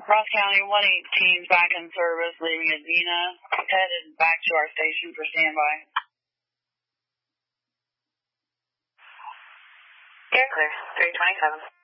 Ross County 118 back in service, leaving Adena, headed back to our station for standby. Yeah, clear. 327.